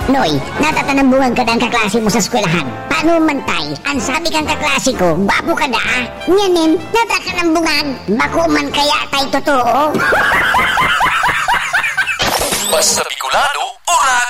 Noy, natatanambungan ka ng kaklase mo sa eskwelahan. Paano man tay? Ang sabi kang kaklase ko, bapo ka da. Nganin, natatanambungan. Bako man kaya tay totoo. Basta Bicolano,